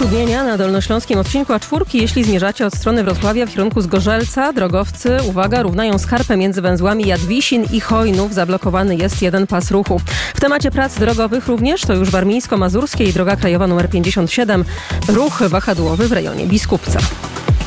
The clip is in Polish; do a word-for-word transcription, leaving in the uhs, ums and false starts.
utrudnienia na dolnośląskim odcinku A cztery. Jeśli zmierzacie od strony Wrocławia w kierunku Zgorzelca, drogowcy, uwaga, równają skarpę między węzłami Jadwisin i Chojnów. Zablokowany jest jeden pas ruchu. W temacie prac drogowych również to już warmińsko-mazurskie i droga krajowa nr pięćdziesiąt siedem. Ruch wahadłowy w rejonie Biskupca.